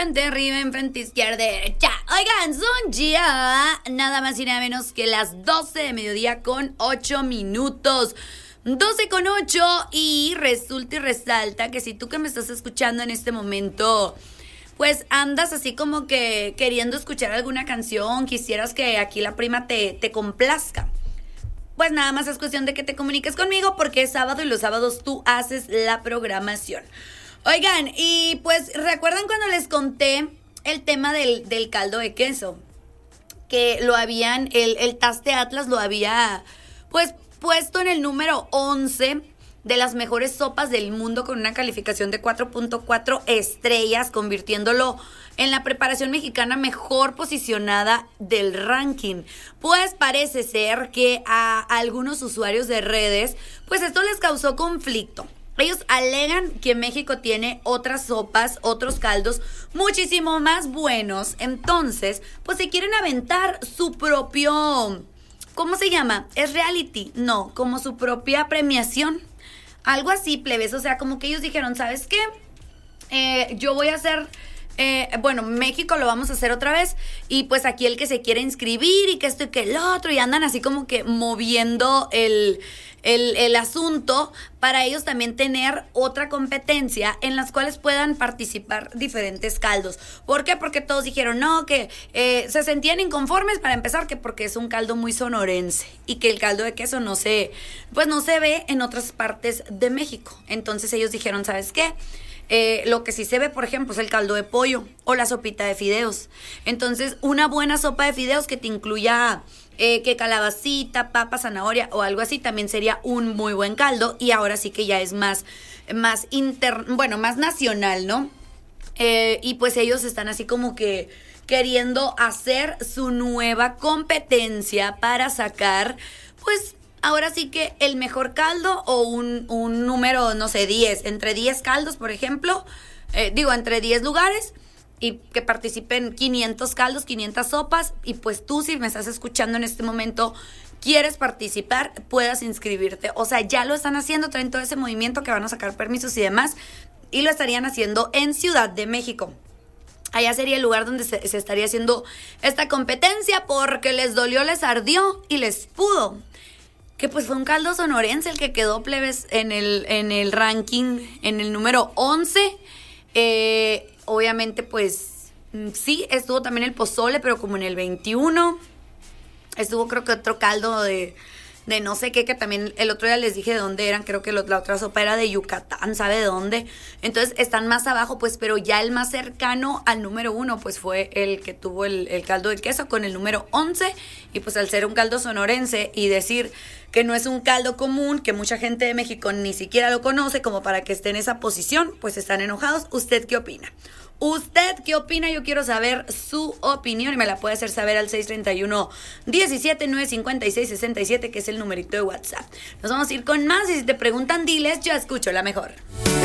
De arriba, enfrente, izquierda, derecha. Oigan, son ya nada más y nada menos que las 12 de mediodía con 8 minutos. 12 con 8 y resulta y resalta que si tú que me estás escuchando en este momento, pues andas así como que queriendo escuchar alguna canción, quisieras que aquí la prima te complazca. Pues nada más es cuestión de que te comuniques conmigo porque es sábado y los sábados tú haces la programación. Oigan, y pues recuerdan cuando les conté el tema del caldo de queso, que lo habían, el Taste Atlas lo había pues puesto en el número 11 de las mejores sopas del mundo con una calificación de 4.4 estrellas, convirtiéndolo en la preparación mexicana mejor posicionada del ranking. Pues parece ser que a algunos usuarios de redes, pues esto les causó conflicto. Ellos alegan que México tiene otras sopas, otros caldos muchísimo más buenos. Entonces, pues se quieren aventar su propio, ¿cómo se llama? ¿Es reality? No, como su propia premiación. Algo así, plebes. O sea, como que ellos dijeron, ¿sabes qué? Yo voy a hacer... México lo vamos a hacer otra vez y pues aquí el que se quiere inscribir y que esto y que el otro y andan así como que moviendo el asunto para ellos también tener otra competencia en las cuales puedan participar diferentes caldos. ¿Por qué? Porque todos dijeron no, que se sentían inconformes para empezar, que porque es un caldo muy sonorense y que el caldo de queso no se ve en otras partes de México. Entonces ellos dijeron, ¿sabes qué? Lo que sí se ve, por ejemplo, es el caldo de pollo o la sopita de fideos. Entonces, una buena sopa de fideos que te incluya que calabacita, papa, zanahoria o algo así, también sería un muy buen caldo. Y ahora sí que ya es más nacional, ¿no? Y pues ellos están así como que queriendo hacer su nueva competencia para sacar, pues... ahora sí que el mejor caldo o un número, no sé, 10, entre 10 caldos, por ejemplo, entre 10 lugares y que participen 500 caldos, 500 sopas y pues tú si me estás escuchando en este momento quieres participar, puedas inscribirte. O sea, ya lo están haciendo, traen todo ese movimiento que van a sacar permisos y demás y lo estarían haciendo en Ciudad de México. Allá sería el lugar donde se estaría haciendo esta competencia porque les dolió, les ardió y les pudo. Que pues fue un caldo sonorense el que quedó, plebes, en el ranking, en el número 11. Obviamente, pues, sí, estuvo también el pozole, pero como en el 21. Estuvo creo que otro caldo de no sé qué, que también el otro día les dije de dónde eran. Creo que la otra sopa era de Yucatán, ¿sabe de dónde? Entonces están más abajo, pues, pero ya el más cercano al número 1, pues fue el que tuvo el caldo de queso con el número 11. Y pues al ser un caldo sonorense y decir que no es un caldo común, que mucha gente de México ni siquiera lo conoce, como para que esté en esa posición, pues están enojados. ¿Usted qué opina? ¿Usted qué opina? Yo quiero saber su opinión y me la puede hacer saber al 631-17-956-67, que es el numerito de WhatsApp. Nos vamos a ir con más y si te preguntan, diles, yo escucho la mejor.